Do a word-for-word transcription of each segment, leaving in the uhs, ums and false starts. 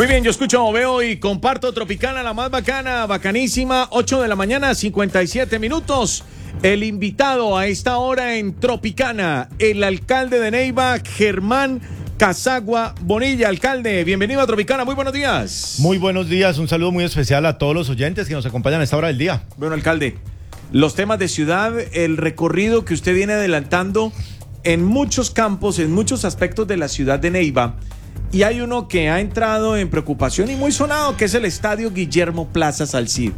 Muy bien, yo escucho, veo y comparto Tropicana, la más bacana, bacanísima, ocho de la mañana, cincuenta y siete minutos. El invitado a esta hora en Tropicana, el alcalde de Neiva, Germán Casagua Bonilla. Alcalde, bienvenido a Tropicana, muy buenos días. Muy buenos días, un saludo muy especial a todos los oyentes que nos acompañan a esta hora del día. Bueno, alcalde, los temas de ciudad, el recorrido que usted viene adelantando en muchos campos, en muchos aspectos de la ciudad de Neiva, y hay uno que ha entrado en preocupación y muy sonado, que es el estadio Guillermo Plaza Salcid.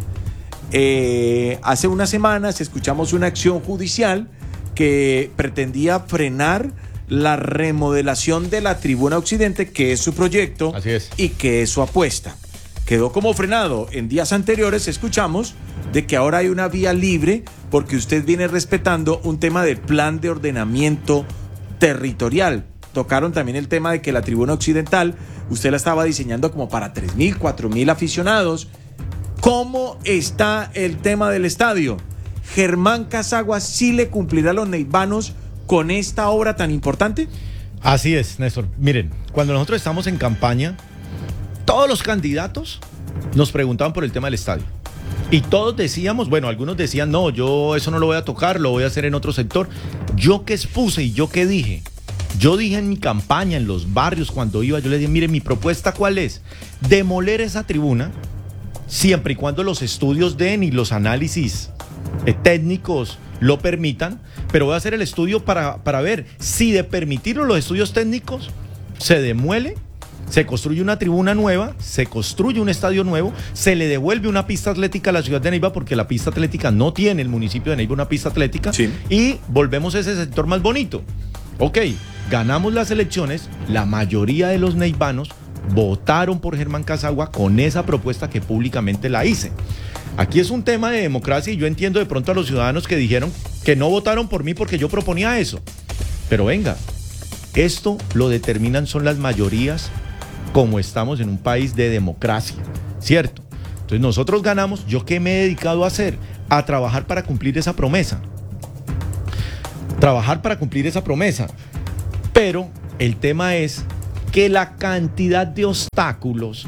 Eh, hace unas semanas escuchamos una acción judicial que pretendía frenar la remodelación de la Tribuna Occidente, que es su proyecto. Así es. Y que es su apuesta. Quedó como frenado. En días anteriores escuchamos de que ahora hay una vía libre porque usted viene respetando un tema del plan de ordenamiento territorial. Tocaron también el tema de que la Tribuna Occidental usted la estaba diseñando como para tres mil, cuatro mil aficionados. ¿Cómo está el tema del estadio? ¿Germán Casagua sí le cumplirá a los neivanos con esta obra tan importante? Así es, Néstor. Miren, cuando nosotros estamos en campaña, todos los candidatos nos preguntaban por el tema del estadio. Y todos decíamos, bueno, algunos decían, no, yo eso no lo voy a tocar, lo voy a hacer en otro sector. Yo que expuse y yo que dije, yo dije en mi campaña, en los barrios, cuando iba, yo les dije, mire, mi propuesta ¿cuál es? Demoler esa tribuna, siempre y cuando los estudios den y los análisis eh, técnicos lo permitan, pero voy a hacer el estudio para, para ver si de permitirlo los estudios técnicos se demuele, se construye una tribuna nueva, se construye un estadio nuevo, se le devuelve una pista atlética a la ciudad de Neiva, porque la pista atlética no tiene el municipio de Neiva una pista atlética, sí. Y volvemos a ese sector más bonito. Ok, ganamos las elecciones, la mayoría de los neivanos votaron por Germán Casagua con esa propuesta que públicamente la hice. Aquí es un tema de democracia y yo entiendo de pronto a los ciudadanos que dijeron que no votaron por mí porque yo proponía eso. Pero venga, esto lo determinan son las mayorías, como estamos en un país de democracia, ¿cierto? Entonces nosotros ganamos. ¿Yo qué me he dedicado a hacer? A trabajar para cumplir esa promesa. Trabajar para cumplir esa promesa. Pero el tema es que la cantidad de obstáculos,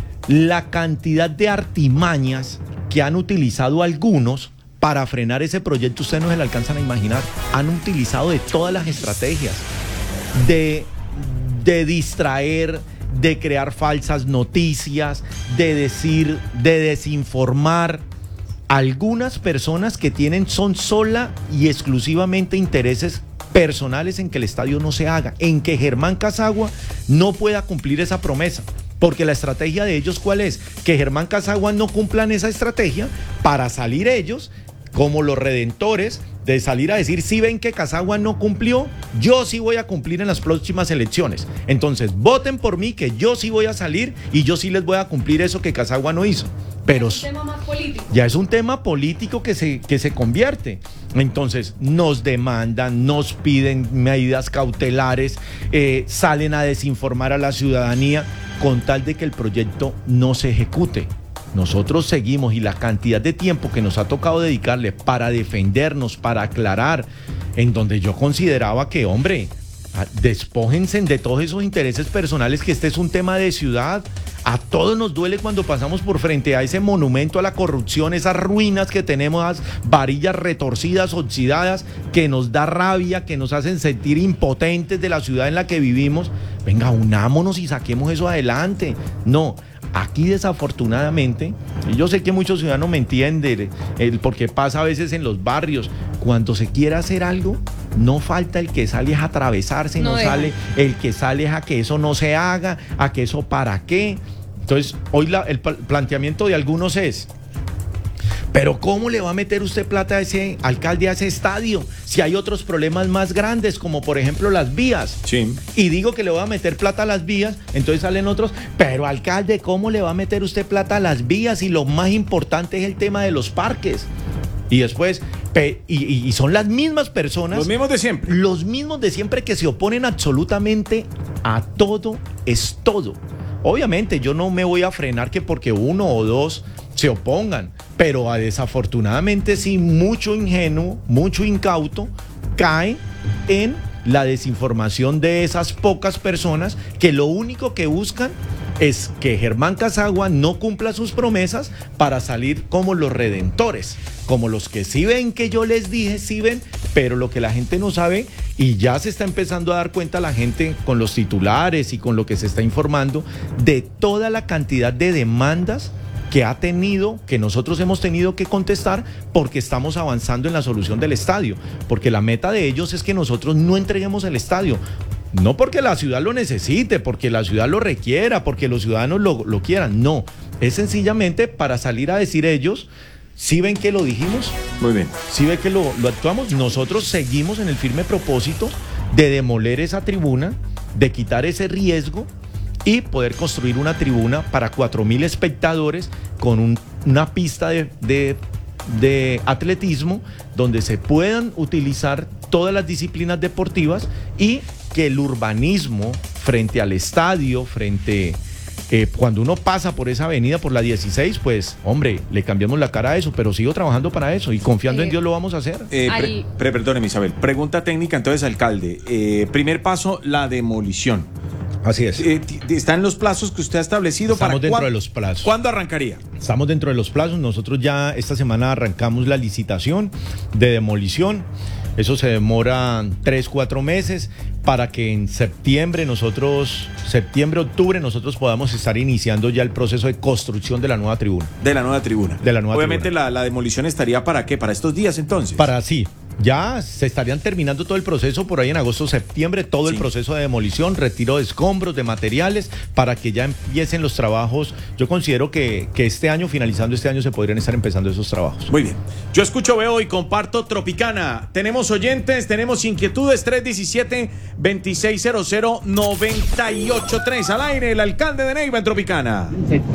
la cantidad de artimañas que han utilizado algunos para frenar ese proyecto, ustedes no se lo alcanzan a imaginar. Han utilizado de todas las estrategias, de, de distraer, de crear falsas noticias, de decir, de desinformar. Algunas personas que tienen son sola y exclusivamente intereses personales en que el estadio no se haga, en que Germán Casagua no pueda cumplir esa promesa. Porque la estrategia de ellos, ¿cuál es? Que Germán Casagua no cumplan esa estrategia para salir ellos como los redentores, de salir a decir, si ven que Casagua no cumplió, yo sí voy a cumplir en las próximas elecciones. Entonces, voten por mí, que yo sí voy a salir y yo sí les voy a cumplir eso que Casagua no hizo. Pero es un tema más político. Ya es un tema político que se, que se convierte. Entonces, nos demandan, nos piden medidas cautelares, eh, salen a desinformar a la ciudadanía con tal de que el proyecto no se ejecute. Nosotros seguimos, y la cantidad de tiempo que nos ha tocado dedicarle para defendernos, para aclarar, en donde yo consideraba que, hombre, despójense de todos esos intereses personales, que este es un tema de ciudad. A todos nos duele cuando pasamos por frente a ese monumento a la corrupción, esas ruinas que tenemos, esas varillas retorcidas, oxidadas, que nos da rabia, que nos hacen sentir impotentes de la ciudad en la que vivimos. Venga, unámonos y saquemos eso adelante. No, aquí desafortunadamente, y yo sé que muchos ciudadanos me entienden, el porque pasa a veces en los barrios, cuando se quiere hacer algo, no falta el que sale a atravesarse, no, no sale el que sale a que eso no se haga, a que eso para qué. Entonces, hoy la, el planteamiento de algunos es, pero ¿cómo le va a meter usted plata a ese alcalde a ese estadio si hay otros problemas más grandes, como por ejemplo las vías? Sí. Y digo que le voy a meter plata a las vías, entonces salen otros, pero alcalde, ¿cómo le va a meter usted plata a las vías? Y lo más importante es el tema de los parques. Y después, pe, y, y son las mismas personas. Los mismos de siempre. Los mismos de siempre que se oponen absolutamente a todo, es todo. Obviamente yo no me voy a frenar que porque uno o dos se opongan, pero desafortunadamente sí, mucho ingenuo, mucho incauto cae en la desinformación de esas pocas personas que lo único que buscan es que Germán Casagua no cumpla sus promesas para salir como los redentores, como los que sí ven que yo les dije, sí ven, pero lo que la gente no sabe, y ya se está empezando a dar cuenta la gente con los titulares y con lo que se está informando, de toda la cantidad de demandas que ha tenido, que nosotros hemos tenido que contestar porque estamos avanzando en la solución del estadio, porque la meta de ellos es que nosotros no entreguemos el estadio. No porque la ciudad lo necesite, porque la ciudad lo requiera, porque los ciudadanos lo, lo quieran, no. Es sencillamente para salir a decir ellos, ¿sí ven que lo dijimos? Muy bien. ¿Sí ven que lo, lo actuamos? Nosotros seguimos en el firme propósito de demoler esa tribuna, de quitar ese riesgo y poder construir una tribuna para cuatro mil espectadores con un, una pista de, de, de atletismo donde se puedan utilizar todas las disciplinas deportivas y que el urbanismo frente al estadio, frente eh, cuando uno pasa por esa avenida, por la dieciséis, pues, hombre, le cambiamos la cara a eso, pero sigo trabajando para eso y confiando eh, en Dios lo vamos a hacer. Eh, pre, pre, perdóneme, Isabel. Pregunta técnica, entonces, alcalde. Eh, primer paso, la demolición. Así es. Eh, ¿Está en los plazos que usted ha establecido? Estamos para dentro de los plazos. ¿Cuándo arrancaría? Estamos dentro de los plazos. Nosotros ya esta semana arrancamos la licitación de demolición. Eso se demora tres, cuatro meses para que en septiembre nosotros, septiembre, octubre, nosotros podamos estar iniciando ya el proceso de construcción de la nueva tribuna. De la nueva tribuna. De la nueva Obviamente tribuna. La, la demolición estaría ¿para qué? ¿Para estos días entonces? Para sí. Ya se estarían terminando todo el proceso por ahí en agosto, septiembre, todo sí. El proceso de demolición, retiro de escombros, de materiales, para que ya empiecen los trabajos. Yo considero que, que este año, finalizando este año, se podrían estar empezando esos trabajos. Muy bien. Yo escucho, veo y comparto Tropicana. Tenemos oyentes, tenemos inquietudes, tres uno siete, dos seis cero cero, nueve ocho tres. Al aire, el alcalde de Neiva en Tropicana.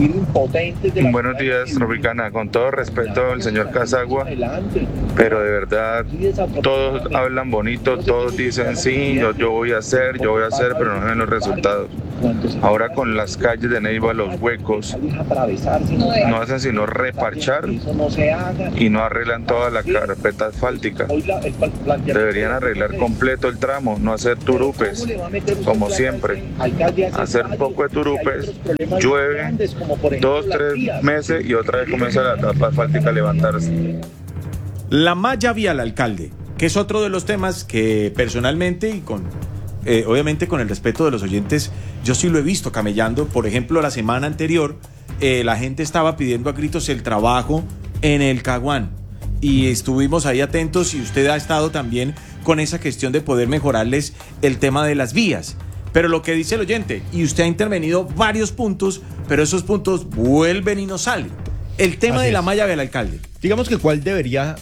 Buenos días, Tropicana. Con todo respeto al señor Casagua, pero de verdad... todos hablan bonito, todos dicen sí, yo, yo voy a hacer, yo voy a hacer, pero no ven los resultados. Ahora con las calles de Neiva, los huecos, no hacen sino reparchar y no arreglan toda la carpeta asfáltica. Deberían arreglar completo el tramo, no hacer turupes, como siempre. Hacer poco de turupes, llueve dos, tres meses y otra vez comienza la capa asfáltica a levantarse. La malla vial, alcalde, que es otro de los temas que personalmente y con, eh, obviamente con el respeto de los oyentes, yo sí lo he visto camellando. Por ejemplo, la semana anterior, eh, la gente estaba pidiendo a gritos el trabajo en el Caguán y estuvimos ahí atentos y usted ha estado también con esa cuestión de poder mejorarles el tema de las vías. Pero lo que dice el oyente, y usted ha intervenido varios puntos, pero esos puntos vuelven y no salen. El tema Así de es. La malla vial, alcalde. Digamos que cuál debería...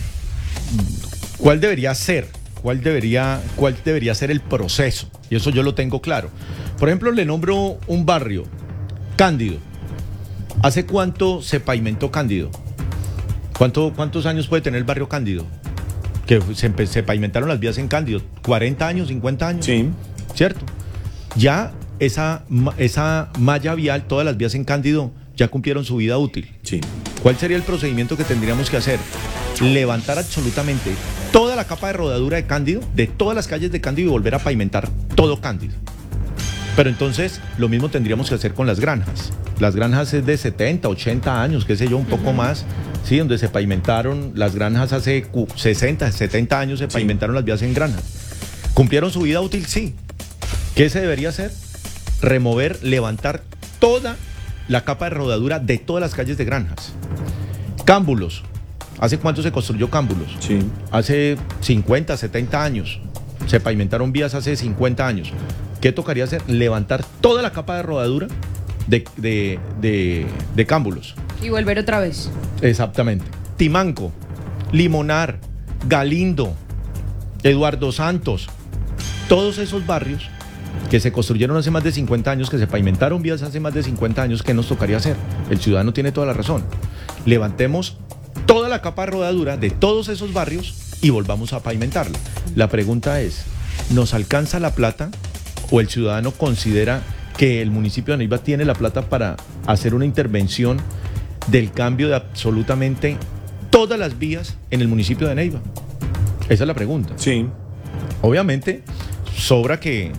¿Cuál debería ser? ¿Cuál debería, ¿Cuál debería ser el proceso? Y eso yo lo tengo claro. Por ejemplo, le nombro un barrio, Cándido. ¿Hace cuánto se pavimentó Cándido? ¿Cuánto, ¿Cuántos años puede tener el barrio Cándido? Que se, se pavimentaron las vías en Cándido. ¿cuarenta años, cincuenta años? Sí. ¿Cierto? Ya esa, esa malla vial, todas las vías en Cándido, ya cumplieron su vida útil. Sí. ¿Cuál sería el procedimiento que tendríamos que hacer? Levantar absolutamente toda la capa de rodadura de Cándido, de todas las calles de Cándido y volver a pavimentar todo Cándido. Pero entonces lo mismo tendríamos que hacer con las granjas. Las granjas es de setenta, ochenta años, qué sé yo, un poco uh-huh. más, sí, donde se pavimentaron las granjas hace sesenta, setenta años se pavimentaron sí. las vías en granjas. ¿Cumplieron su vida útil? Sí. ¿Qué se debería hacer? Remover, levantar toda la capa de rodadura de todas las calles de granjas. Cámbulos. ¿Hace cuánto se construyó Cámbulos? Sí. Hace cincuenta, setenta años. Se pavimentaron vías hace cincuenta años. ¿Qué tocaría hacer? Levantar toda la capa de rodadura de, de, de, de Cámbulos. Y volver otra vez. Exactamente. Timanco, Limonar, Galindo, Eduardo Santos, todos esos barrios que se construyeron hace más de cincuenta años, que se pavimentaron vías hace más de cincuenta años, ¿qué nos tocaría hacer? El ciudadano tiene toda la razón. Levantemos toda la capa de rodadura de todos esos barrios y volvamos a pavimentarla. La pregunta es, ¿nos alcanza la plata o el ciudadano considera que el municipio de Neiva tiene la plata para hacer una intervención del cambio de absolutamente todas las vías en el municipio de Neiva? Esa es la pregunta. Sí. Obviamente, sobra que,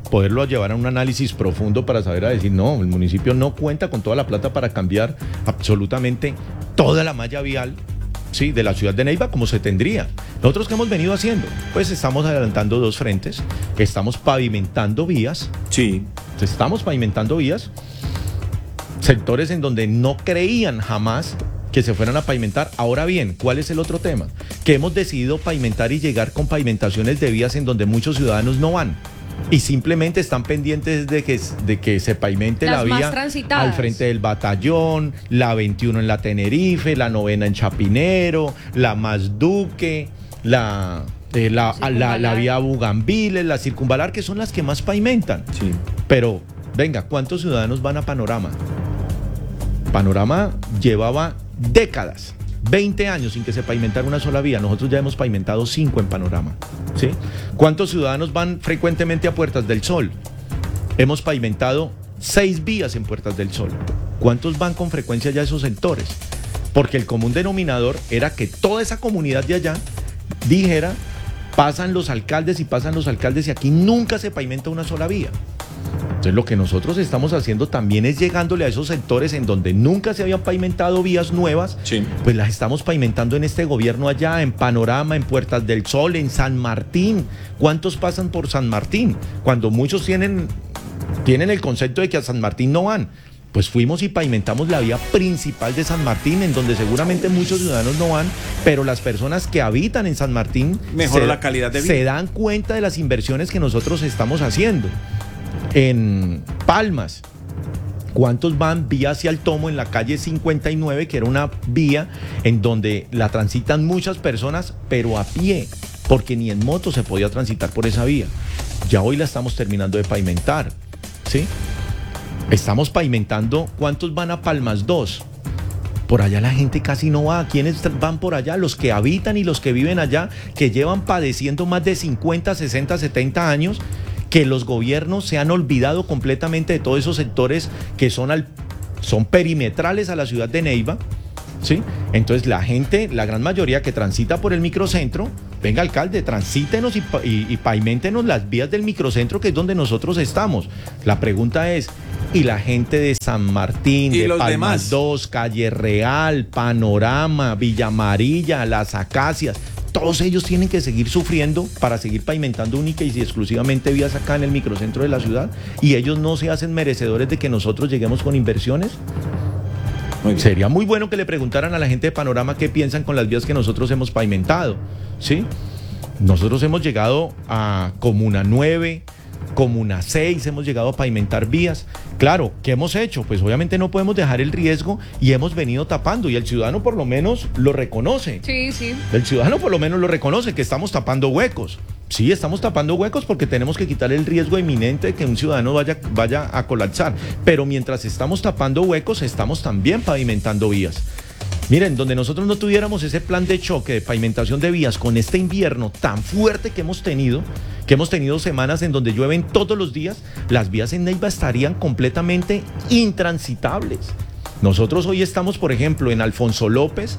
poderlo llevar a un análisis profundo para saber a decir, no, el municipio no cuenta con toda la plata para cambiar absolutamente toda la malla vial, sí, de la ciudad de Neiva como se tendría. Nosotros, ¿qué hemos venido haciendo? Pues estamos adelantando dos frentes, estamos pavimentando vías. Sí. Estamos pavimentando vías, sectores en donde no creían jamás que se fueran a pavimentar. Ahora bien, ¿cuál es el otro tema? Que hemos decidido pavimentar y llegar con pavimentaciones de vías en donde muchos ciudadanos no van. Y simplemente están pendientes de que, de que se pavimente Las la más vía transitadas. al frente del Batallón, la veintiuno en la Tenerife, la novena en Chapinero, la Más Duque, la, eh, la, la, la vía Bugambiles, la Circunvalar, que son las que más pavimentan. Sí. Pero, venga, ¿cuántos ciudadanos van a Panorama? Panorama llevaba décadas, veinte años sin que se pavimentara una sola vía. Nosotros ya hemos pavimentado cinco en Panorama, ¿sí? ¿Cuántos ciudadanos van frecuentemente a Puertas del Sol? Hemos pavimentado seis vías en Puertas del Sol. ¿Cuántos van con frecuencia ya a esos sectores? Porque el común denominador era que toda esa comunidad de allá dijera, pasan los alcaldes y pasan los alcaldes y aquí nunca se pavimenta una sola vía. Entonces lo que nosotros estamos haciendo también es llegándole a esos sectores en donde nunca se habían pavimentado vías nuevas, sí, pues las estamos pavimentando en este gobierno allá, en Panorama, en Puertas del Sol, en San Martín. ¿Cuántos pasan por San Martín? Cuando muchos tienen, tienen el concepto de que a San Martín no van. Pues fuimos y pavimentamos la vía principal de San Martín, en donde seguramente muchos ciudadanos no van, pero las personas que habitan en San Martín mejora se, la calidad de vida. Se dan cuenta de las inversiones que nosotros estamos haciendo. En Palmas, ¿cuántos van vía hacia el Tomo en la calle cincuenta y nueve, que era una vía en donde la transitan muchas personas, pero a pie, porque ni en moto se podía transitar por esa vía? Ya hoy la estamos terminando de pavimentar, ¿sí? Estamos pavimentando. ¿Cuántos van a Palmas dos? Por allá la gente casi no va. ¿Quiénes van por allá? Los que habitan y los que viven allá, que llevan padeciendo más de cincuenta, sesenta, setenta años, que los gobiernos se han olvidado completamente de todos esos sectores que son, al, son perimetrales a la ciudad de Neiva, ¿sí? Entonces la gente, la gran mayoría que transita por el microcentro, venga alcalde, transítenos y, y, y paviméntenos las vías del microcentro, que es donde nosotros estamos. La pregunta es, ¿y la gente de San Martín, de Palmas dos, Calle Real, Panorama, Villa Amarilla, Las Acacias? Todos ellos tienen que seguir sufriendo para seguir pavimentando única y exclusivamente vías acá en el microcentro de la ciudad, y ellos no se hacen merecedores de que nosotros lleguemos con inversiones. Muy Sería muy bueno que le preguntaran a la gente de Panorama qué piensan con las vías que nosotros hemos pavimentado, ¿sí? Nosotros hemos llegado a Comuna nueve, Comuna seis, hemos llegado a pavimentar vías. Claro, ¿qué hemos hecho? Pues obviamente no podemos dejar el riesgo y hemos venido tapando, y el ciudadano por lo menos lo reconoce. Sí, sí. El ciudadano por lo menos lo reconoce, que estamos tapando huecos. Sí, estamos tapando huecos porque tenemos que quitar el riesgo inminente de que un ciudadano vaya, vaya a colapsar. Pero mientras estamos tapando huecos, estamos también pavimentando vías. Miren, donde nosotros no tuviéramos ese plan de choque de pavimentación de vías con este invierno tan fuerte que hemos tenido, que hemos tenido semanas en donde llueven todos los días, las vías en Neiva estarían completamente intransitables. Nosotros hoy estamos, por ejemplo, en Alfonso López,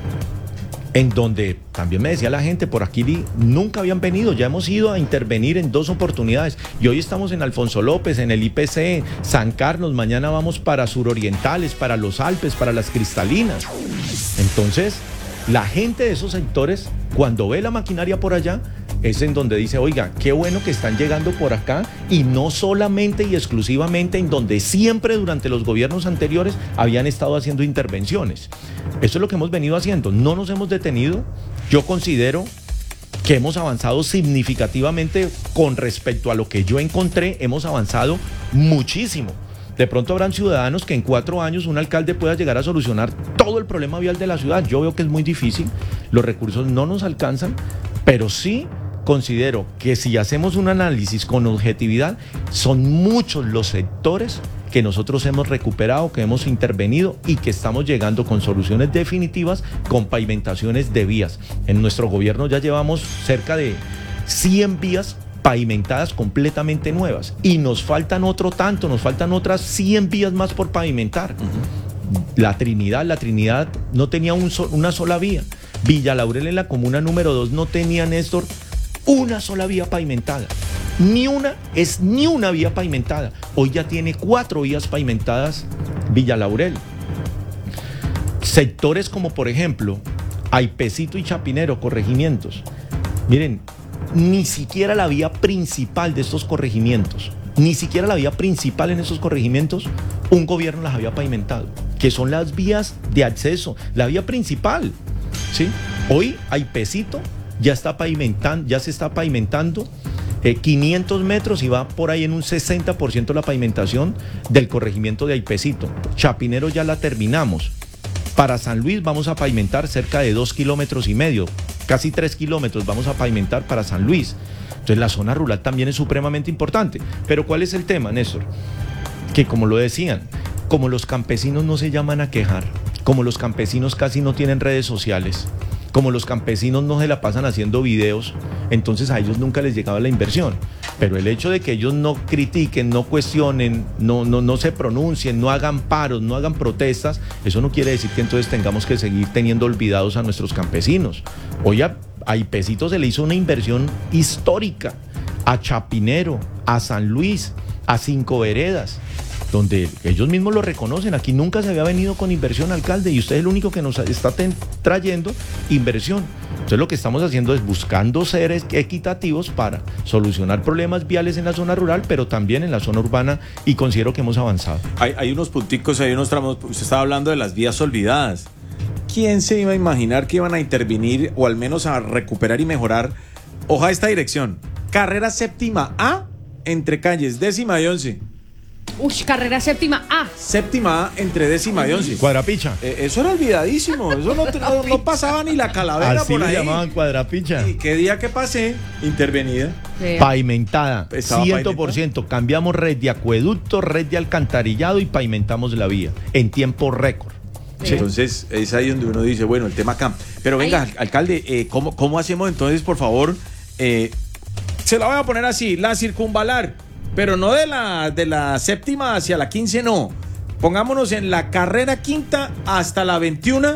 en donde también me decía la gente, por aquí nunca habían venido, ya hemos ido a intervenir en dos oportunidades, y hoy estamos en Alfonso López, en el I P C, San Carlos, mañana vamos para Surorientales, para los Alpes, para las Cristalinas. Entonces, la gente de esos sectores, cuando ve la maquinaria por allá, es en donde dice, oiga, qué bueno que están llegando por acá, y no solamente y exclusivamente en donde siempre durante los gobiernos anteriores habían estado haciendo intervenciones. Eso es lo que hemos venido haciendo, no nos hemos detenido. Yo considero que hemos avanzado significativamente con respecto a lo que yo encontré, hemos avanzado muchísimo. De pronto habrán ciudadanos que en cuatro años un alcalde pueda llegar a solucionar todo el problema vial de la ciudad. Yo veo que es muy difícil, los recursos no nos alcanzan, pero sí considero que si hacemos un análisis con objetividad, son muchos los sectores que nosotros hemos recuperado, que hemos intervenido y que estamos llegando con soluciones definitivas, con pavimentaciones de vías. En nuestro gobierno ya llevamos cerca de cien vías pavimentadas completamente nuevas, y nos faltan otro tanto, nos faltan otras cien vías más por pavimentar. Uh-huh. La Trinidad, la Trinidad no tenía un so, una sola vía. Villa Laurel en la comuna número dos no tenía, Néstor, una sola vía pavimentada. Ni una, es ni una vía pavimentada. Hoy ya tiene cuatro vías pavimentadas Villa Laurel. Sectores como, por ejemplo, Aipecito y Chapinero, corregimientos. Miren, ni siquiera la vía principal de estos corregimientos, ni siquiera la vía principal en esos corregimientos, un gobierno las había pavimentado, que son las vías de acceso, la vía principal, ¿sí? Hoy Aipecito ya está pavimentando, ya se está pavimentando eh, quinientos metros y va por ahí en un sesenta por ciento la pavimentación del corregimiento de Aipecito. Chapinero ya la terminamos. Para San Luis vamos a pavimentar cerca de dos kilómetros y medio, casi tres kilómetros vamos a pavimentar para San Luis. Entonces la zona rural también es supremamente importante. Pero ¿cuál es el tema, Néstor? Que como lo decían, como los campesinos no se llaman a quejar, como los campesinos casi no tienen redes sociales, como los campesinos no se la pasan haciendo videos, entonces a ellos nunca les llegaba la inversión. Pero el hecho de que ellos no critiquen, no cuestionen, no, no, no se pronuncien, no hagan paros, no hagan protestas, eso no quiere decir que entonces tengamos que seguir teniendo olvidados a nuestros campesinos. Hoy a Aipecito se le hizo una inversión histórica, a Chapinero, a San Luis, a Cinco Veredas, donde ellos mismos lo reconocen. Aquí nunca se había venido con inversión, alcalde, y usted es el único que nos está trayendo inversión. Entonces lo que estamos haciendo es buscando ser equitativos para solucionar problemas viales en la zona rural, pero también en la zona urbana, y considero que hemos avanzado. Hay, hay unos punticos, hay unos tramos. Usted estaba hablando de las vías olvidadas. ¿Quién se iba a imaginar que iban a intervenir o al menos a recuperar y mejorar? Ojalá esta dirección. Carrera séptima A entre calles décima y once. Uy, carrera séptima A. Séptima A entre décima y once. Cuadrapicha. Eh, eso era olvidadísimo. Eso no, no, no pasaba ni la calavera así por ahí. Así le llamaban Cuadrapicha. Y qué día que pasé, intervenida. Sí. Pavimentada. Estaba cien por ciento. pavimentada. Cambiamos red de acueducto, red de alcantarillado y pavimentamos la vía en tiempo récord. Sí. Entonces es ahí donde uno dice, bueno, el tema acá. Pero venga, Ay. alcalde, eh, ¿cómo, ¿cómo hacemos entonces, por favor? Eh, se la voy a poner así, la circunvalar, pero no de la, de la séptima hacia la quince, no. Pongámonos en la carrera quinta hasta la veintiuna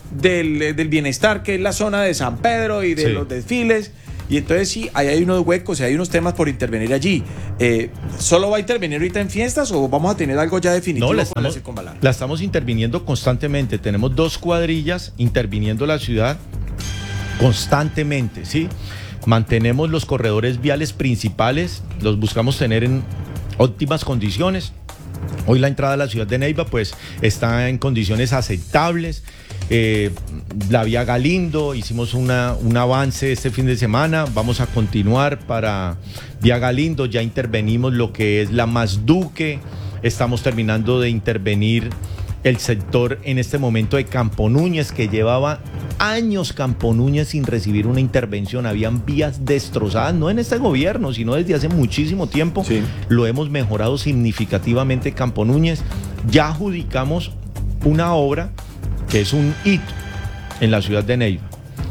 del, del bienestar, que es la zona de San Pedro y de sí. los desfiles. Y entonces sí, ahí hay unos huecos y hay unos temas por intervenir allí. Eh, ¿Solo va a intervenir ahorita en fiestas o vamos a tener algo ya definitivo? No, la estamos, con la, la estamos interviniendo constantemente. Tenemos dos cuadrillas interviniendo la ciudad constantemente, ¿sí? Mantenemos los corredores viales principales, los buscamos tener en óptimas condiciones. Hoy la entrada a la ciudad de Neiva pues está en condiciones aceptables. Eh, la vía Galindo, hicimos una, un avance este fin de semana, vamos a continuar para vía Galindo, ya intervenimos lo que es la Más Duque, estamos terminando de intervenir el sector en este momento de Campo Núñez, que llevaba años Campo Núñez sin recibir una intervención, habían vías destrozadas, no en este gobierno, sino desde hace muchísimo tiempo. Sí. Lo hemos mejorado significativamente Campo Núñez, ya adjudicamos una obra que es un hito en la ciudad de Neiva.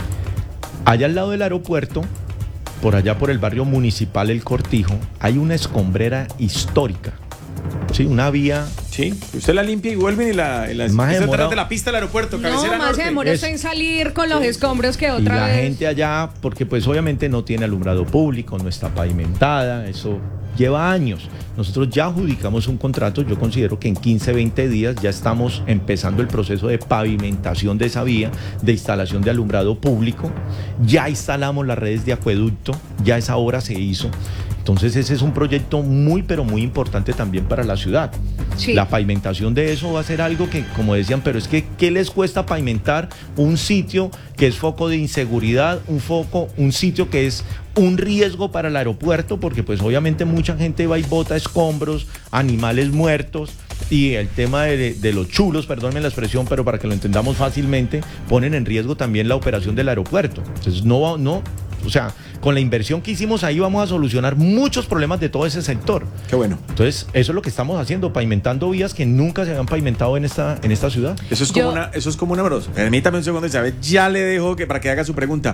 Allá al lado del aeropuerto, por allá por el barrio municipal El Cortijo, hay una escombrera histórica. Sí, una vía. Sí, usted la limpia y vuelve y la, y la más es demorado, de la pista del aeropuerto, cabecera no, más norte. se demora es, en salir con los escombros que otra y la vez. gente allá, porque pues obviamente no tiene alumbrado público, no está pavimentada, eso lleva años. Nosotros ya adjudicamos un contrato, yo considero que en quince, veinte días ya estamos empezando el proceso de pavimentación de esa vía, de instalación de alumbrado público, ya instalamos las redes de acueducto, ya esa obra se hizo. Entonces ese es un proyecto muy pero muy importante también para la ciudad. Sí. La pavimentación de eso va a ser algo que, como decían, pero es que ¿qué les cuesta pavimentar un sitio que es foco de inseguridad, un foco, un sitio que es un riesgo para el aeropuerto? Porque pues obviamente mucha gente va y bota escombros, animales muertos, y el tema de, de los chulos, perdónenme la expresión, pero para que lo entendamos fácilmente, ponen en riesgo también la operación del aeropuerto. Entonces no, no, o sea, con la inversión que hicimos ahí vamos a solucionar muchos problemas de todo ese sector. Qué bueno. Entonces, eso es lo que estamos haciendo, pavimentando vías que nunca se habían pavimentado en esta, en esta ciudad. Eso es como Yo... una, eso es como una brosa. Permítame un segundo, Isabel, ya le dejo que para que haga su pregunta.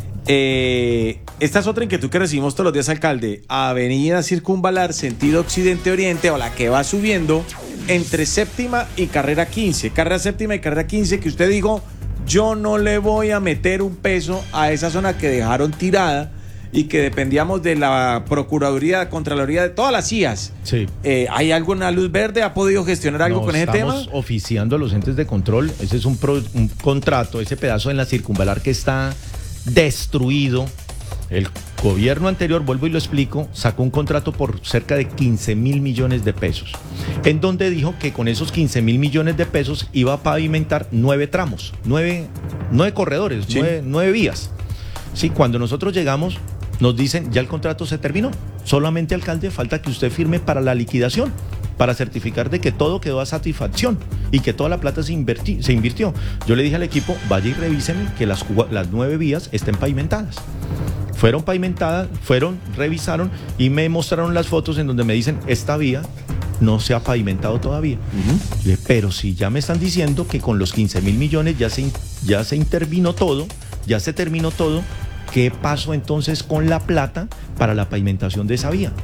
Eh, esta es otra inquietud que recibimos todos los días, alcalde. Avenida Circunvalar, sentido occidente-oriente, o la que va subiendo entre séptima y carrera quince. Carrera séptima y carrera quince, que usted dijo, yo no le voy a meter un peso a esa zona que dejaron tirada y que dependíamos de la Procuraduría, Contraloría, de todas las C I As. Sí. Eh, ¿Hay alguna luz verde? ¿Ha podido gestionar algo No, con ese tema? Estamos oficiando a los entes de control. Ese es un, pro, un contrato, ese pedazo en la circunvalar que está destruido. El gobierno anterior, vuelvo y lo explico, sacó un contrato por cerca de quince mil millones de pesos, en donde dijo que con esos quince mil millones de pesos iba a pavimentar nueve tramos, nueve, nueve corredores, Sí. nueve, nueve vías. Sí, cuando nosotros llegamos, nos dicen, ya el contrato se terminó, solamente, alcalde, falta que usted firme para la liquidación, para certificar de que todo quedó a satisfacción y que toda la plata se, invertí, se invirtió. Yo le dije al equipo, vaya y revisen que las, las nueve vías estén pavimentadas. Fueron pavimentadas, fueron, revisaron y me mostraron las fotos en donde me dicen, esta vía no se ha pavimentado todavía. Uh-huh. Pero si ya me están diciendo que con los quince mil millones ya se, ya se intervino todo, ya se terminó todo, ¿qué pasó entonces con la plata para la pavimentación de esa vía?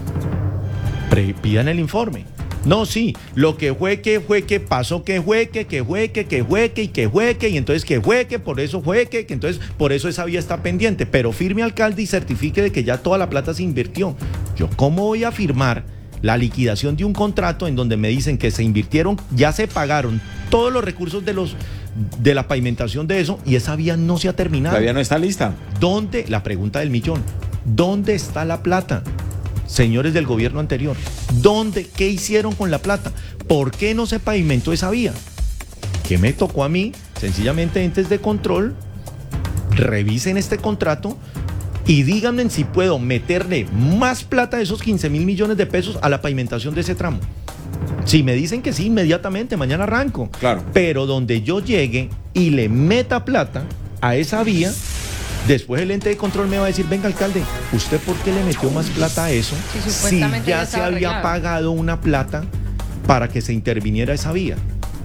Pre- pidan el informe. No, sí, lo que fue que fue que pasó que fue que que fue que que fue que y que fue que y entonces que fue que por eso fue que que entonces por eso esa vía está pendiente, pero firme, alcalde, y certifique de que ya toda la plata se invirtió. Yo ¿cómo voy a firmar la liquidación de un contrato en donde me dicen que se invirtieron, ya se pagaron todos los recursos de los de la pavimentación de eso y esa vía no se ha terminado? La vía no está lista. ¿Dónde? La pregunta del millón. ¿Dónde está la plata? Señores del gobierno anterior, ¿dónde? ¿Qué hicieron con la plata? ¿Por qué no se pavimentó esa vía? ¿Qué me tocó a mí? Sencillamente, entes de control, revisen este contrato y díganme si puedo meterle más plata de esos quince mil millones de pesos a la pavimentación de ese tramo. Si me dicen que sí, inmediatamente, mañana arranco. Claro. Pero donde yo llegue y le meta plata a esa vía, después el ente de control me va a decir, venga, alcalde, ¿usted por qué le metió más plata a eso? Sí, si supuestamente ya ya se estaba había arreglado. pagado una plata para que se interviniera esa vía.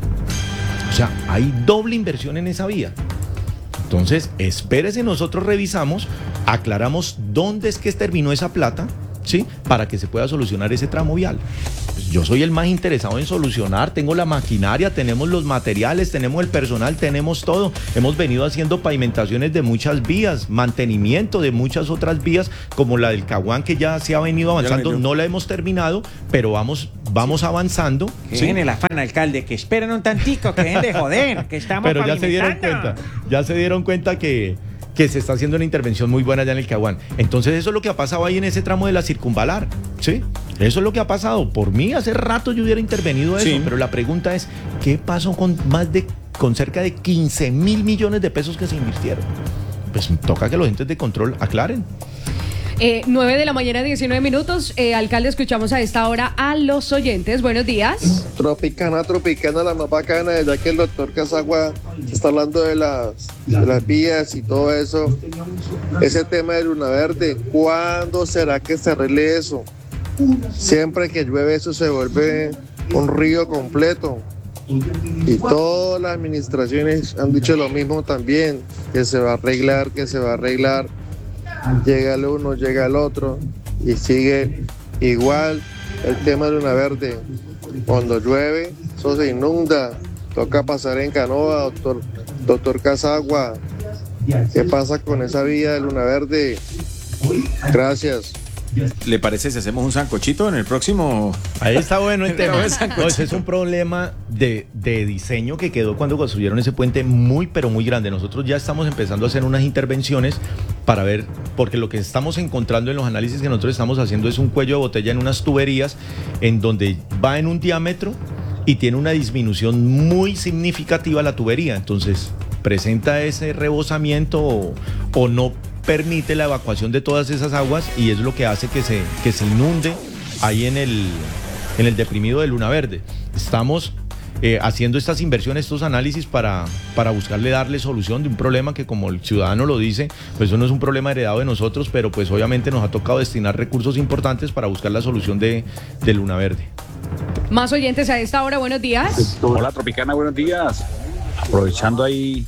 O sea, hay doble inversión en esa vía. Entonces, espérese, nosotros revisamos, aclaramos dónde es que terminó esa plata, ¿sí? Para que se pueda solucionar ese tramo vial. Pues yo soy el más interesado en solucionar, tengo la maquinaria, tenemos los materiales, tenemos el personal, tenemos todo. Hemos venido haciendo pavimentaciones de muchas vías, mantenimiento de muchas otras vías, como la del Caguán, que ya se ha venido avanzando, no la hemos terminado, pero vamos, vamos avanzando. Que ¿sí? en el afán, alcalde, que esperen un tantico, que dejen de joder, que estamos Pero ya se dieron pavimentando. cuenta, ya se dieron cuenta que, que se está haciendo una intervención muy buena allá en el Caguán. Entonces eso es lo que ha pasado ahí en ese tramo de la circunvalar, ¿sí? Eso es lo que ha pasado. Por mí hace rato yo hubiera intervenido eso, Sí. pero la pregunta es, ¿qué pasó con más de, con cerca de quince mil millones de pesos que se invirtieron? Pues toca que los entes de control aclaren. Eh, nueve de la mañana, diecinueve minutos. Eh, alcalde, escuchamos a esta hora a los oyentes. Buenos días. Tropicana, tropicana, la más bacana, ya que el doctor Casagua está hablando de las, de las vías y todo eso. Ese tema de Luna Verde, ¿cuándo será que se arregle eso? Siempre que llueve eso se vuelve un río completo. Y todas las administraciones han dicho lo mismo también, que se va a arreglar, que se va a arreglar. Llega el uno, llega el otro y sigue igual el tema de Luna Verde. Cuando llueve, eso se inunda. Toca pasar en canoa, doctor, doctor Casagua. ¿Qué pasa con esa vía de Luna Verde? Gracias. ¿Le parece si hacemos un sancochito en el próximo? Ahí está bueno el tema. No, es sancocho. No, ese es un problema de, de diseño que quedó cuando construyeron ese puente muy, pero muy grande. Nosotros ya estamos empezando a hacer unas intervenciones para ver, porque lo que estamos encontrando en los análisis que nosotros estamos haciendo es un cuello de botella en unas tuberías en donde va en un diámetro y tiene una disminución muy significativa la tubería. Entonces, presenta ese rebosamiento o, o no permite la evacuación de todas esas aguas y es lo que hace que se, que se inunde ahí en el, en el deprimido de Luna Verde. Estamos eh, haciendo estas inversiones, estos análisis para, para buscarle darle solución de un problema que, como el ciudadano lo dice, pues eso no es un problema heredado de nosotros, pero pues obviamente nos ha tocado destinar recursos importantes para buscar la solución de, de Luna Verde. Más oyentes a esta hora. Buenos días. Hola Tropicana, buenos días. Aprovechando ahí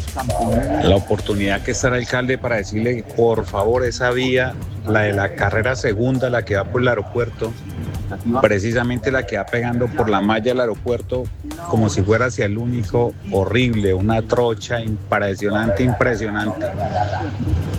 la oportunidad que está el alcalde para decirle, por favor, esa vía, la de la carrera segunda, la que va por el aeropuerto, precisamente la que va pegando por la malla del aeropuerto, como si fuera hacia el único, horrible, una trocha impresionante, impresionante.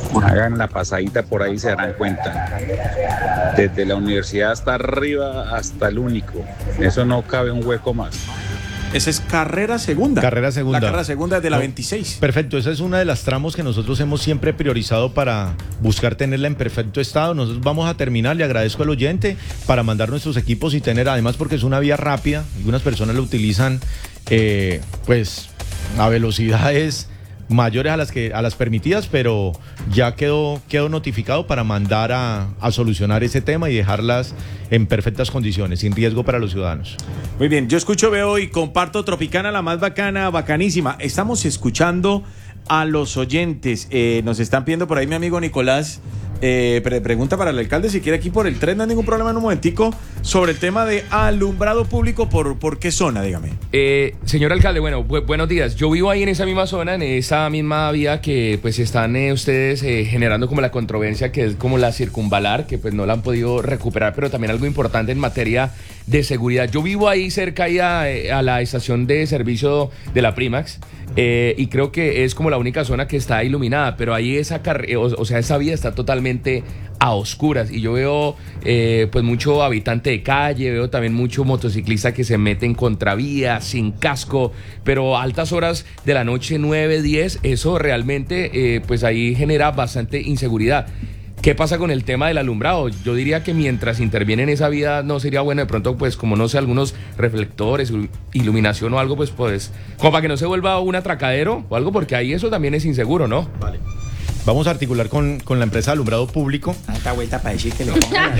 Hagan la pasadita por ahí y se darán cuenta. Desde la universidad hasta arriba, hasta el único. Eso no cabe un hueco más. Esa es carrera segunda. Carrera segunda. La carrera segunda de la No, veintiséis. Perfecto, esa es una de las tramos que nosotros hemos siempre priorizado para buscar tenerla en perfecto estado. Nosotros vamos a terminar, le agradezco al oyente para mandar nuestros equipos y tener, además porque es una vía rápida, algunas personas lo utilizan eh, pues a velocidades mayores a las que a las permitidas, pero ya quedó, quedó notificado para mandar a, a solucionar ese tema y dejarlas en perfectas condiciones, sin riesgo para los ciudadanos. Muy bien, yo escucho, veo y comparto Tropicana, la más bacana, bacanísima. Estamos escuchando a los oyentes. Eh, nos están pidiendo por ahí mi amigo Nicolás. Eh, pre pregunta para el alcalde si quiere aquí por el tren, no hay ningún problema en un momentico, sobre el tema de alumbrado público, ¿por, por qué zona? Dígame. Eh, señor alcalde, bueno, bu buenos días. Yo vivo ahí en esa misma zona, en esa misma vía que pues están eh, ustedes eh, generando como la controversia, que es como la circunvalar, que pues no la han podido recuperar, pero también algo importante en materia de seguridad. Yo vivo ahí cerca ahí a, a la estación de servicio de la Primax. Eh, y creo que es como la única zona que está iluminada, pero ahí esa o, o sea, esa vía está totalmente a oscuras y yo veo eh, pues mucho habitante de calle, veo también mucho motociclista que se mete en contravía, sin casco, pero a altas horas de la noche, nueve, diez, eso realmente eh, pues ahí genera bastante inseguridad. ¿Qué pasa con el tema del alumbrado? Yo diría que mientras interviene en esa vía no sería bueno de pronto, pues como no sé, algunos reflectores, iluminación o algo, pues pues como para que no se vuelva un atracadero o algo, porque ahí eso también es inseguro, ¿no? Vale. Vamos a articular con, con la empresa de alumbrado público. Esta vuelta para decir que le pongan.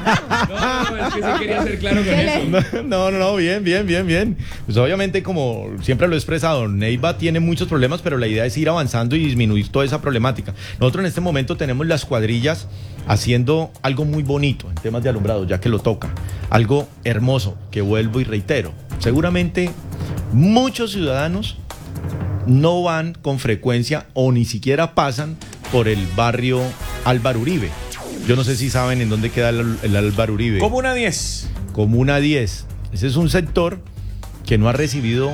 No, no, es que sí quería ser claro con eso. No, no, no, bien, bien, bien, bien. Pues obviamente, como siempre lo he expresado, Neiva tiene muchos problemas, pero la idea es ir avanzando y disminuir toda esa problemática. Nosotros en este momento tenemos las cuadrillas haciendo algo muy bonito en temas de alumbrado, ya que lo toca. Algo hermoso, que vuelvo y reitero. Seguramente muchos ciudadanos no van con frecuencia o ni siquiera pasan por el barrio Álvaro Uribe. Yo no sé si saben en dónde queda el, el Álvaro Uribe. Comuna diez. Comuna diez. Ese es un sector que no ha recibido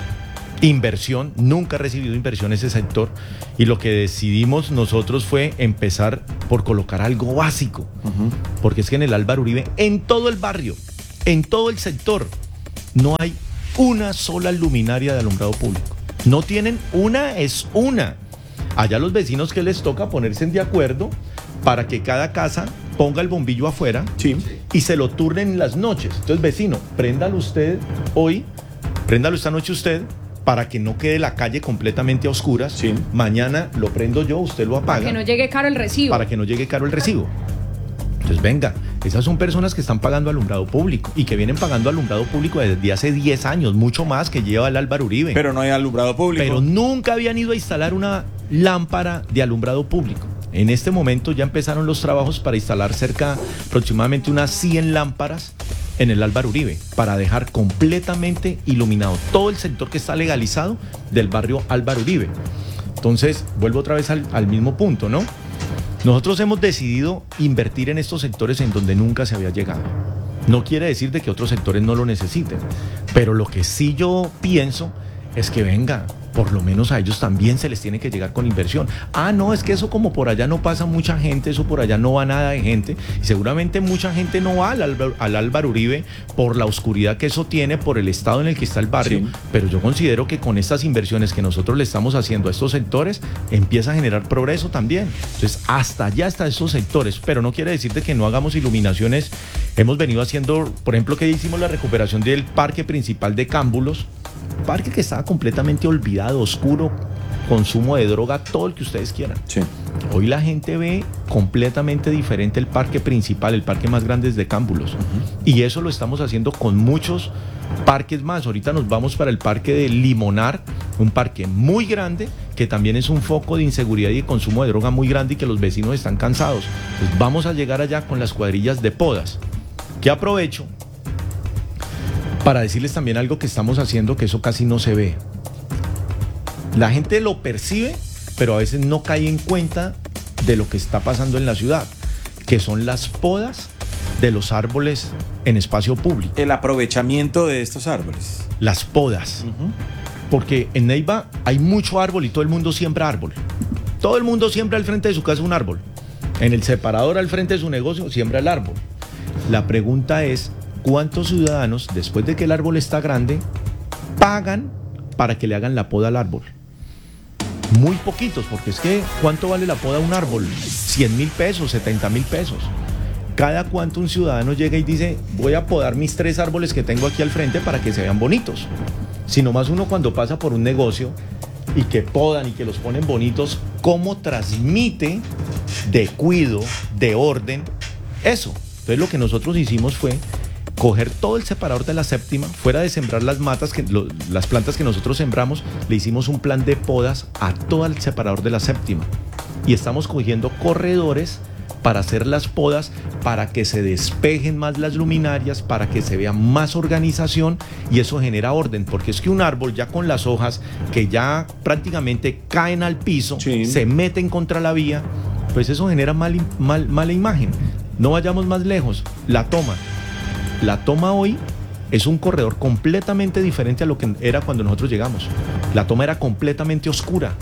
inversión, nunca ha recibido inversión ese sector, y lo que decidimos nosotros fue empezar por colocar algo básico, uh-huh. porque es que en el Álvaro Uribe, en todo el barrio, en todo el sector, no hay una sola luminaria de alumbrado público. No tienen una, es una. Allá los vecinos que les toca ponerse de acuerdo para que cada casa ponga el bombillo afuera, sí, y se lo turnen en las noches. Entonces, vecino, préndalo usted hoy, préndalo esta noche usted, para que no quede la calle completamente a oscuras. Sí. Mañana lo prendo yo, usted lo apaga. Para que no llegue caro el recibo. Para que no llegue caro el recibo. Entonces, venga, esas son personas que están pagando alumbrado público y que vienen pagando alumbrado público desde hace diez años, mucho más que lleva el Álvaro Uribe. Pero no hay alumbrado público. Pero nunca habían ido a instalar una lámpara de alumbrado público. En este momento ya empezaron los trabajos para instalar cerca, aproximadamente unas cien lámparas en el Álvaro Uribe, para dejar completamente iluminado todo el sector que está legalizado del barrio Álvaro Uribe. Entonces, vuelvo otra vez al, al mismo punto, ¿no? Nosotros hemos decidido invertir en estos sectores en donde nunca se había llegado. No quiere decir de que otros sectores no lo necesiten, pero lo que sí yo pienso es que venga, por lo menos a ellos también se les tiene que llegar con inversión. Ah, no, es que eso como por allá no pasa mucha gente, eso por allá no va nada de gente, y seguramente mucha gente no va al, Álvaro, al Álvaro Uribe por la oscuridad que eso tiene, por el estado en el que está el barrio, sí. Pero yo considero que con estas inversiones que nosotros le estamos haciendo a estos sectores, empieza a generar progreso también. Entonces, hasta allá están estos sectores, pero no quiere decir de que no hagamos iluminaciones. Hemos venido haciendo, por ejemplo, que hicimos la recuperación del parque principal de Cámbulos, parque que estaba completamente olvidado, oscuro, consumo de droga, todo el que ustedes quieran. Sí. Hoy la gente ve completamente diferente el parque principal, el parque más grande es de Cámbulos. Uh-huh. Y eso lo estamos haciendo con muchos parques más. Ahorita nos vamos para el parque de Limonar, un parque muy grande, que también es un foco de inseguridad y de consumo de droga muy grande y que los vecinos están cansados. Entonces vamos a llegar allá con las cuadrillas de podas, que aprovecho para decirles también algo que estamos haciendo, que eso casi no se ve. La gente lo percibe, pero a veces no cae en cuenta de lo que está pasando en la ciudad, que son las podas de los árboles en espacio público. El aprovechamiento de estos árboles. Las podas. Uh-huh. Porque en Neiva hay mucho árbol y todo el mundo siembra árbol. Todo el mundo siembra al frente de su casa un árbol. En el separador al frente de su negocio siembra el árbol. La pregunta es, ¿cuántos ciudadanos, después de que el árbol está grande, pagan para que le hagan la poda al árbol? Muy poquitos, porque es que ¿cuánto vale la poda a un árbol? cien mil pesos, setenta mil pesos. Cada cuánto un ciudadano llega y dice, voy a podar mis tres árboles que tengo aquí al frente para que se vean bonitos. Si nomás uno cuando pasa por un negocio y que podan y que los ponen bonitos, ¿cómo transmite de cuidado, de orden, eso? Entonces lo que nosotros hicimos fue coger todo el separador de la séptima, fuera de sembrar las matas, que, lo, las plantas que nosotros sembramos, le hicimos un plan de podas a todo el separador de la séptima. Y estamos cogiendo corredores para hacer las podas, para que se despejen más las luminarias, para que se vea más organización, y eso genera orden, porque es que un árbol ya con las hojas que ya prácticamente caen al piso, sí, se meten contra la vía, pues eso genera mal, mal, mala imagen. No vayamos más lejos, la toma. La toma hoy es un corredor completamente diferente a lo que era cuando nosotros llegamos. La toma era completamente oscura,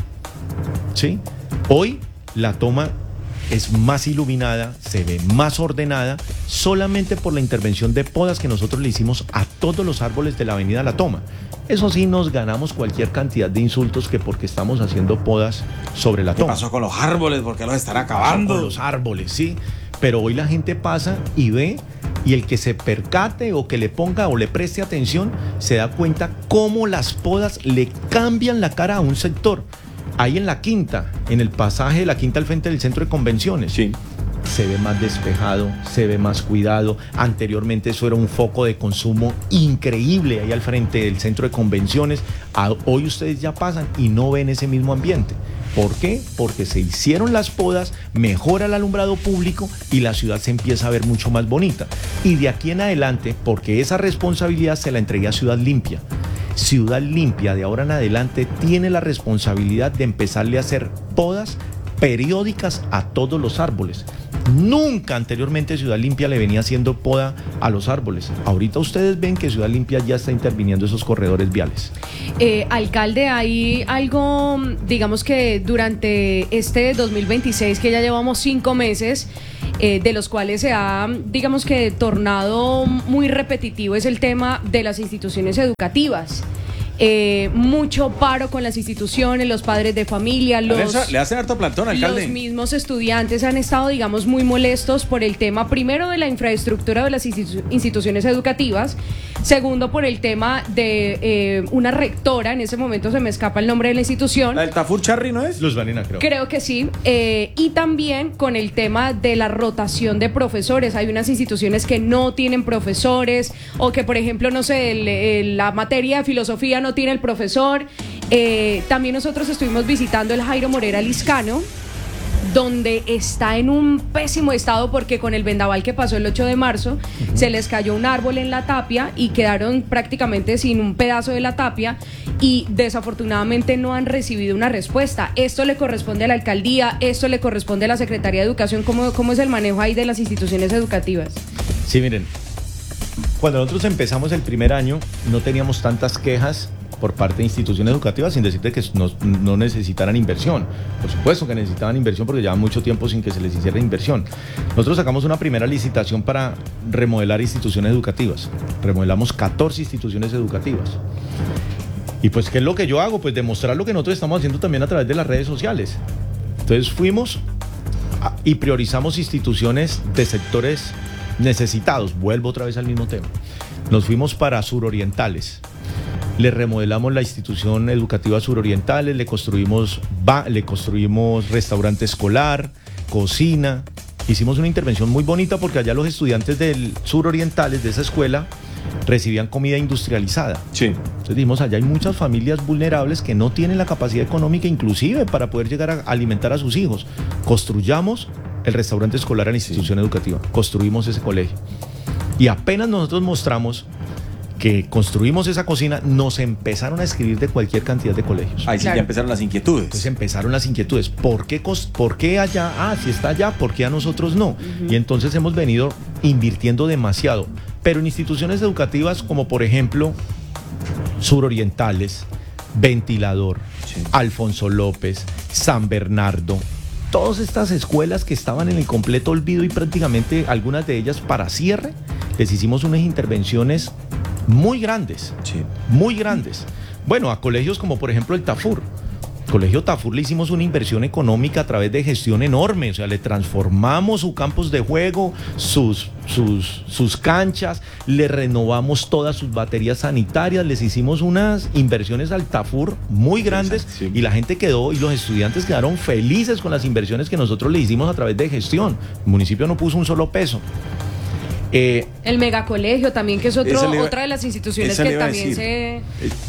¿sí? Hoy la toma es más iluminada, se ve más ordenada, solamente por la intervención de podas que nosotros le hicimos a todos los árboles de la avenida La Toma. Eso sí, nos ganamos cualquier cantidad de insultos que porque estamos haciendo podas sobre la toma. ¿Qué pasó con los árboles? ¿Por qué los están acabando? Con los árboles, sí. Pero hoy la gente pasa y ve, y el que se percate o que le ponga o le preste atención, se da cuenta cómo las podas le cambian la cara a un sector. Ahí en la Quinta, en el pasaje de la Quinta al frente del centro de convenciones, sí, se ve más despejado, se ve más cuidado. Anteriormente eso era un foco de consumo increíble ahí al frente del centro de convenciones. Hoy ustedes ya pasan y no ven ese mismo ambiente. ¿Por qué? Porque se hicieron las podas, mejora el alumbrado público y la ciudad se empieza a ver mucho más bonita. Y de aquí en adelante, porque esa responsabilidad se la entregué a Ciudad Limpia. Ciudad Limpia de ahora en adelante tiene la responsabilidad de empezarle a hacer podas periódicas a todos los árboles. Nunca anteriormente Ciudad Limpia le venía haciendo poda a los árboles. Ahorita ustedes ven que Ciudad Limpia ya está interviniendo esos corredores viales. Eh, alcalde, hay algo, digamos que durante este dos mil veintiséis, que ya llevamos cinco meses, eh, de los cuales se ha, digamos que, tornado muy repetitivo, es el tema de las instituciones educativas. Eh, mucho paro con las instituciones, los padres de familia, los, le hacen harto plantón, alcalde. Los mismos estudiantes han estado, digamos, muy molestos por el tema, primero, de la infraestructura de las institu- instituciones educativas, segundo, por el tema de eh, una rectora, en ese momento se me escapa el nombre de la institución. ¿La del Tafur Charri no es? Luz Vanina, creo. Creo que sí, eh, y también con el tema de la rotación de profesores. Hay unas instituciones que no tienen profesores, o que, por ejemplo, no sé, el, el, la materia de filosofía no tiene el profesor. Eh, también nosotros estuvimos visitando el Jairo Morera Liscano, donde está en un pésimo estado porque con el vendaval que pasó el ocho de marzo, uh-huh, se les cayó un árbol en la tapia y quedaron prácticamente sin un pedazo de la tapia, y desafortunadamente no han recibido una respuesta. Esto le corresponde a la alcaldía, esto le corresponde a la Secretaría de Educación. ¿Cómo, cómo es el manejo ahí de las instituciones educativas? Sí, miren, cuando nosotros empezamos el primer año no teníamos tantas quejas por parte de instituciones educativas, sin decirte que no, no necesitaran inversión. Por supuesto que necesitaban inversión porque llevaban mucho tiempo sin que se les hiciera inversión. Nosotros sacamos una primera licitación para remodelar instituciones educativas. Remodelamos catorce instituciones educativas. Y pues, ¿qué es lo que yo hago? Pues demostrar lo que nosotros estamos haciendo también a través de las redes sociales. Entonces fuimos a, y priorizamos instituciones de sectores necesitados. Vuelvo otra vez al mismo tema. Nos fuimos para surorientales. Le remodelamos la institución educativa surorientales, le construimos, ba- le construimos restaurante escolar, cocina. Hicimos una intervención muy bonita porque allá los estudiantes del surorientales de esa escuela recibían comida industrializada. Sí. Entonces dijimos, allá hay muchas familias vulnerables que no tienen la capacidad económica inclusive para poder llegar a alimentar a sus hijos. Construyamos el restaurante escolar a la institución sí. educativa, construimos ese colegio. Y apenas nosotros mostramos que construimos esa cocina, nos empezaron a escribir de cualquier cantidad de colegios. Ahí sí claro. ya empezaron las inquietudes. Entonces empezaron las inquietudes. ¿Por qué, ¿Por qué allá? Ah, si está allá, ¿por qué a nosotros no? Uh-huh. Y entonces hemos venido invirtiendo demasiado. Pero en instituciones educativas como por ejemplo surorientales, Ventilador, Sí. Alfonso López, San Bernardo, todas estas escuelas que estaban en el completo olvido y prácticamente algunas de ellas para cierre, les hicimos unas intervenciones muy grandes, Sí. muy grandes. Bueno, a colegios como por ejemplo el Tafur. Colegio Tafur le hicimos una inversión económica a través de gestión enorme, o sea, le transformamos su campus de juego, sus, sus, sus canchas, le renovamos todas sus baterías sanitarias, les hicimos unas inversiones al Tafur muy grandes Sí. y la gente quedó, y los estudiantes quedaron felices con las inversiones que nosotros le hicimos a través de gestión. El municipio no puso un solo peso. Eh, El megacolegio también, que es otro, Esa le iba- otra de las instituciones esa le que iba a también decir. se...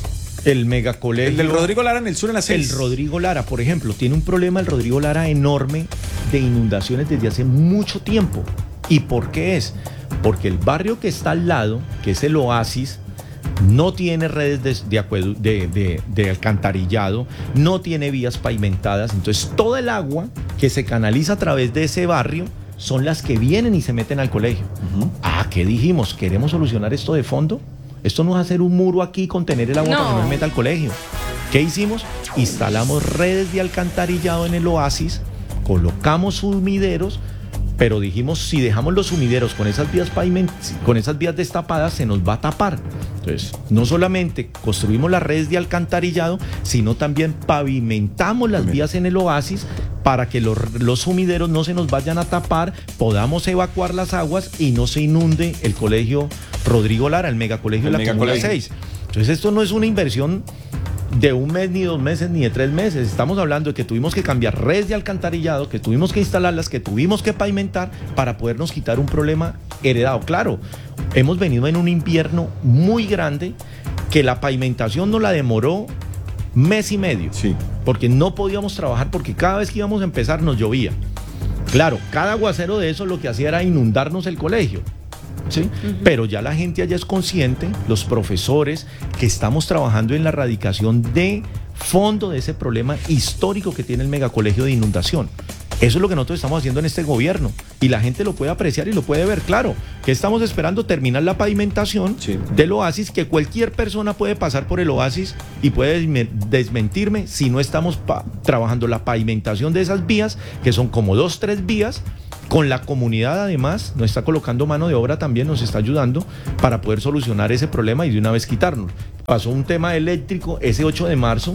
el megacolegio. El del Rodrigo Lara en el sur en la El seis. Rodrigo Lara, por ejemplo, tiene un problema el Rodrigo Lara enorme de inundaciones desde hace mucho tiempo. ¿Y por qué es? Porque el barrio que está al lado, que es el Oasis, no tiene redes de, de, acuedu- de, de- de alcantarillado, no tiene vías pavimentadas, entonces todo el agua que se canaliza a través de ese barrio son las que vienen y se meten al colegio. Ujú. Ah, ¿qué dijimos? ¿Queremos solucionar esto de fondo? Esto no es hacer un muro aquí, contener el agua No. para que no se meta al colegio. ¿Qué hicimos? Instalamos redes de alcantarillado en el Oasis, colocamos sumideros, pero dijimos, si dejamos los sumideros con esas vías paviment- con esas vías destapadas, se nos va a tapar. Entonces, no solamente construimos las redes de alcantarillado, sino también pavimentamos las Muy bien. vías en el Oasis para que los, los sumideros no se nos vayan a tapar, podamos evacuar las aguas y no se inunde el colegio Rodrigo Lara, el megacolegio El de la Comuna megacolegio. seis. Entonces, esto no es una inversión de un mes, ni dos meses, ni de tres meses. Estamos hablando de que tuvimos que cambiar redes de alcantarillado, que tuvimos que instalarlas, que tuvimos que pavimentar para podernos quitar un problema heredado. Claro, hemos venido en un invierno muy grande que la pavimentación nos la demoró mes y medio. Sí. Porque no podíamos trabajar, porque cada vez que íbamos a empezar nos llovía. Claro, cada aguacero de eso lo que hacía era inundarnos el colegio. ¿Sí? Uh-huh. Pero ya la gente allá es consciente, los profesores, que estamos trabajando en la erradicación de fondo de ese problema histórico que tiene el megacolegio de inundación. Eso es lo que nosotros estamos haciendo en este gobierno y la gente lo puede apreciar y lo puede ver. Claro, que estamos esperando terminar la pavimentación Sí. del Oasis, que cualquier persona puede pasar por el Oasis y puede desmentirme si no estamos pa- trabajando la pavimentación de esas vías, que son como dos, tres vías. Con la comunidad además nos está colocando mano de obra también, nos está ayudando para poder solucionar ese problema y de una vez quitarnos. Pasó un tema eléctrico ese ocho de marzo,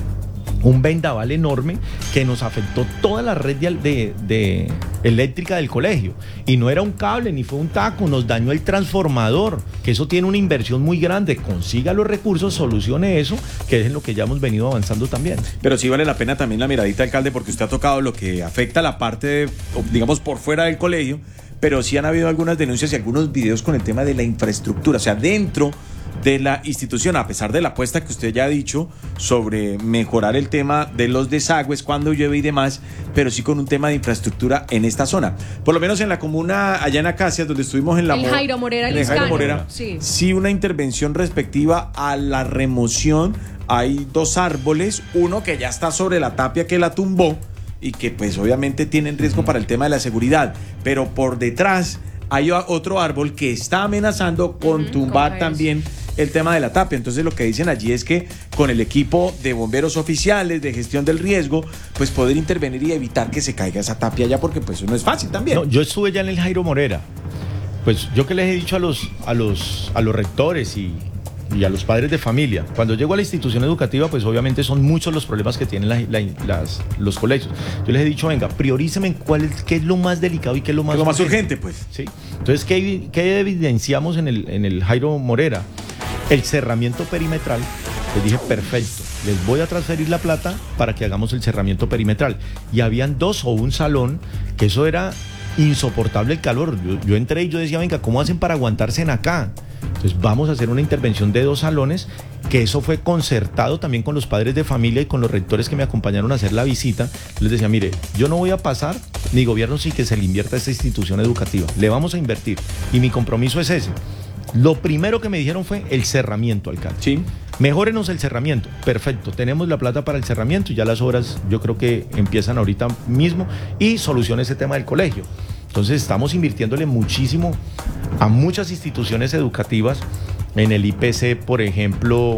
un vendaval enorme que nos afectó toda la red de, de, de eléctrica del colegio. Y no era un cable ni fue un taco, nos dañó el transformador, que eso tiene una inversión muy grande. Consiga los recursos, solucione eso, que es en lo que ya hemos venido avanzando también. Pero sí vale la pena también la miradita, alcalde, porque usted ha tocado lo que afecta a la parte, de, digamos, por fuera del colegio, pero sí han habido algunas denuncias y algunos videos con el tema de la infraestructura, o sea, dentro de la institución, a pesar de la apuesta que usted ya ha dicho sobre mejorar el tema de los desagües cuando llueve y demás, pero sí con un tema de infraestructura en esta zona. Por lo menos en la comuna, allá en Acacias, donde estuvimos en la... El Mo- Jairo Morera en el Jairo Liscano, Morera, sí. sí una intervención respectiva a la remoción. Hay dos árboles, uno que ya está sobre la tapia que la tumbó y que pues obviamente tienen riesgo para el tema de la seguridad, pero por detrás hay otro árbol que está amenazando con Ujú, tumbar con también el tema de la tapia. Entonces lo que dicen allí es que con el equipo de bomberos oficiales de gestión del riesgo, pues poder intervenir y evitar que se caiga esa tapia allá, porque pues eso no es fácil también. No, yo estuve ya en el Jairo Morera. Pues yo que les he dicho a los, a los, a los rectores y, y a los padres de familia, cuando llego a la institución educativa, pues obviamente son muchos los problemas que tienen la, la, las, los colegios. Yo les he dicho, venga, priorícenme cuál es, qué es lo más delicado y qué es lo más, es lo más urgente. urgente, pues. ¿Sí? Entonces, ¿qué, qué evidenciamos en el, en el Jairo Morera? El cerramiento perimetral. Les dije, perfecto, les voy a transferir la plata para que hagamos el cerramiento perimetral. Y habían dos o un salón, que eso era insoportable el calor. Yo, yo entré y yo decía, venga, ¿cómo hacen para aguantarse en acá? Entonces vamos a hacer una intervención de dos salones, que eso fue concertado también con los padres de familia y con los rectores que me acompañaron a hacer la visita. Les decía, mire, yo no voy a pasar, mi gobierno sí que se le invierta a esta institución educativa, le vamos a invertir y mi compromiso es ese. Lo primero que me dijeron fue el cerramiento, alcalde. Sí. Mejórenos el cerramiento. Perfecto, tenemos la plata para el cerramiento y ya las obras yo creo que empiezan ahorita mismo y soluciona ese tema del colegio. Entonces estamos invirtiéndole muchísimo a muchas instituciones educativas. En el I P C, por ejemplo,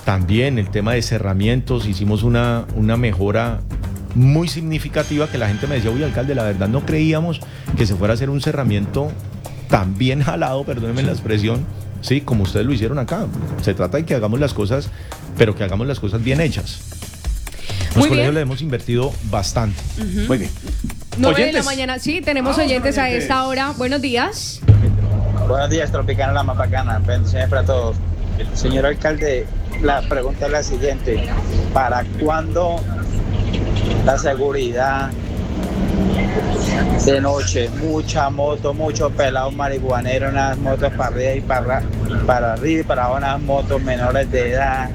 También el tema de cerramientos, hicimos una, una mejora muy significativa que la gente me decía, uy, alcalde, la verdad no creíamos que se fuera a hacer un cerramiento tan bien jalado, perdónenme la expresión, sí, como ustedes lo hicieron acá. Se trata de que hagamos las cosas, pero que hagamos las cosas bien hechas. Los colegios le hemos invertido bastante. Uh-huh. Muy bien. nueve de la mañana, sí, tenemos ah, oyentes a esta hora. Buenos días. Buenos días, Tropicana, la más bacana. Bendiciones para todos. Señor alcalde, la pregunta es la siguiente. ¿Para cuándo la seguridad de noche? Mucha moto, mucho pelado marihuanero, unas motos para arriba y para, para arriba y para abajo, unas motos menores de edad,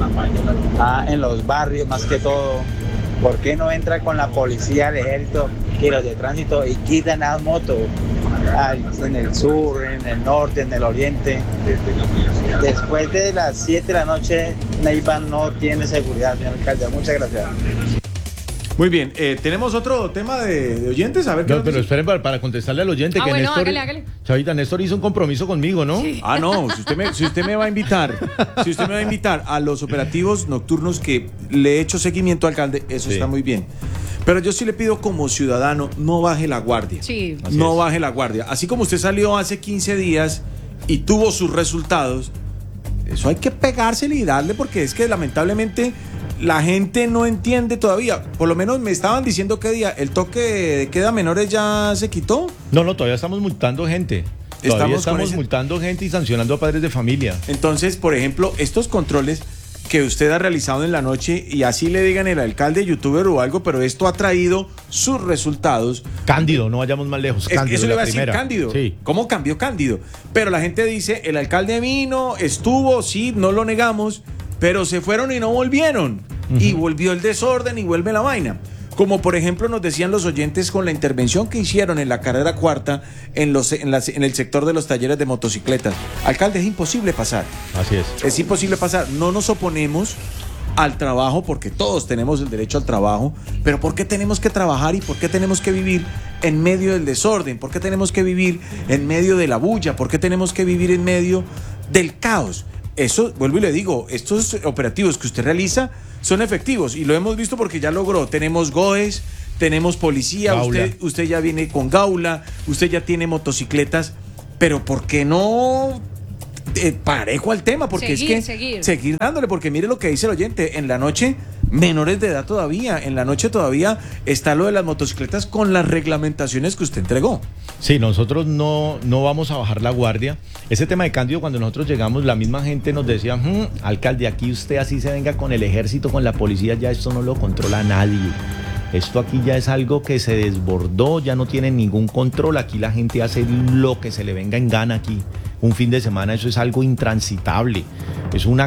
ah, en los barrios más que todo. ¿Por qué no entra con la policía, el ejército y los de tránsito y quitan las motos ah, en el sur, en el norte, en el oriente? Después de las siete de la noche, Neiva no tiene seguridad, señor alcalde. Muchas gracias. Muy bien, eh, tenemos otro tema de, de oyentes, a ver qué no, pero esperen para, para contestarle al oyente ah, que bueno, Néstor, hágale, hágale. Chavita, Néstor hizo un compromiso conmigo, ¿no? Sí. Ah, no, si usted, me, si usted me va a invitar, si usted me va a invitar a los operativos nocturnos que le he hecho seguimiento, alcalde, eso sí. Está muy bien. Pero yo sí le pido como ciudadano, no baje la guardia. Sí. No baje la guardia. Así como usted salió hace quince días y tuvo sus resultados, eso hay que pegársele y darle, porque es que lamentablemente la gente no entiende todavía. Por lo menos me estaban diciendo que día el toque de queda a menores ya se quitó. No, no, todavía estamos multando gente. Todavía estamos, estamos ese... multando gente y sancionando a padres de familia. Entonces, por ejemplo, estos controles que usted ha realizado en la noche, y así le digan el alcalde, youtuber o algo, pero esto ha traído sus resultados. Cándido, no vayamos más lejos. Es, Cándido, eso le va a decir primera. Cándido. Sí. ¿Cómo cambió Cándido? Pero la gente dice, el alcalde vino, estuvo, sí, no lo negamos, pero se fueron y no volvieron. Uh-huh. Y volvió el desorden y vuelve la vaina. Como por ejemplo nos decían los oyentes con la intervención que hicieron en la carrera cuarta en, los, en, las, en el sector de los talleres de motocicletas. Alcalde, es imposible pasar. Así es. Es imposible pasar. No nos oponemos al trabajo porque todos tenemos el derecho al trabajo, pero ¿por qué tenemos que trabajar y por qué tenemos que vivir en medio del desorden? ¿Por qué tenemos que vivir en medio de la bulla? ¿Por qué tenemos que vivir en medio del caos? Eso, vuelvo y le digo, estos operativos que usted realiza son efectivos y lo hemos visto porque ya logró. Tenemos G O E S, tenemos policía, usted, usted ya viene con gaula, usted ya tiene motocicletas, pero ¿por qué no eh, parejo al tema? Porque seguir, es que seguir. seguir dándole, porque mire lo que dice el oyente, en la noche menores de edad todavía, en la noche todavía está lo de las motocicletas con las reglamentaciones que usted entregó. Sí, nosotros no, no vamos a bajar la guardia. Ese tema de Cándido, cuando nosotros llegamos, la misma gente nos decía, hm, alcalde, aquí usted así se venga con el ejército, con la policía, ya esto no lo controla nadie. Esto aquí ya es algo que se desbordó, ya no tiene ningún control. Aquí la gente hace lo que se le venga en gana aquí. Un fin de semana, eso es algo intransitable. Es una